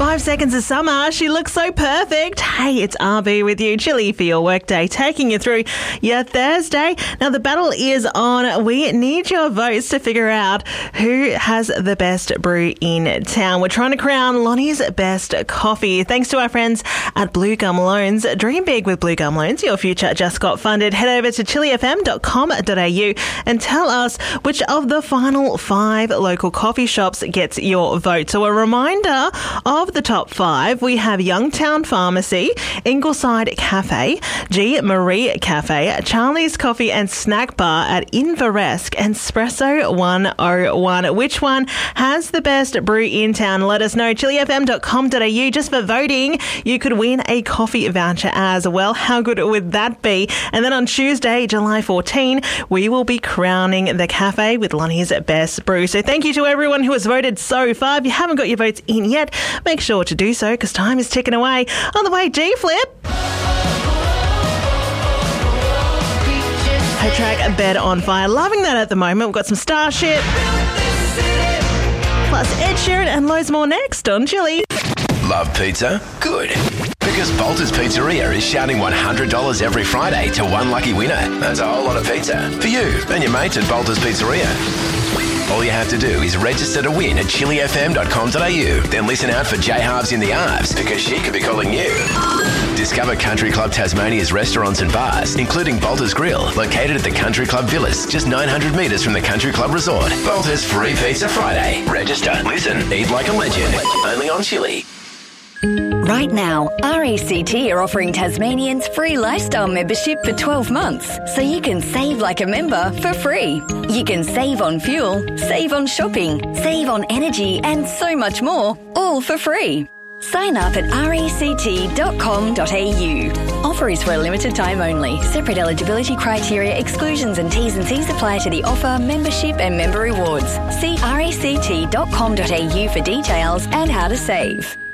5 seconds of summer. She looks so perfect. Hey, it's RB with you. Chilly for your workday, taking you through your Thursday. Now, the battle is on. We need your votes to figure out who has the best brew in town. We're trying to crown Lonnie's best coffee. Thanks to our friends at Blue Gum Loans. Dream big with Blue Gum Loans. Your future just got funded. Head over to chillyfm.com.au and tell us which of the final 5 local coffee shops gets your vote. So a reminder of the top 5, we have Youngtown Pharmacy, Ingleside Cafe, G. Marie Cafe, Charlie's Coffee and Snack Bar at Inveresk and Espresso 101. Which one has the best brew in town? Let us know. chillyfm.com.au. Just for voting, you could win a coffee voucher as well. How good would that be? And then on Tuesday, July 14, we will be crowning the cafe with Lonnie's best brew. So thank you to everyone who has voted so far. If you haven't got your votes in yet, make sure to do so because time is ticking away. On the way, G-Flip. Her track Bed on Fire. Loving that at the moment. We've got some Starship. Plus Ed Sheeran and loads more next on Chilli. Love pizza? Good. Because Bolter's Pizzeria is shouting $100 every Friday to one lucky winner. That's a whole lot of pizza for you and your mates at Bolter's Pizzeria. All you have to do is register to win at chillyfm.com.au. Then listen out for J Halves in the Arves because she could be calling you. Discover Country Club Tasmania's restaurants and bars, including Bolter's Grill, located at the Country Club Villas, just 900 metres from the Country Club Resort. Bolter's Free Pizza Friday. Register, listen, eat like a legend. Only on Chilli. Right now, RACT are offering Tasmanians free lifestyle membership for 12 months, so you can save like a member for free. You can save on fuel, save on shopping, save on energy and so much more, all for free. Sign up at ract.com.au. Offer is for a limited time only. Separate eligibility criteria, exclusions and T's apply to the offer, membership and member rewards. See ract.com.au for details and how to save.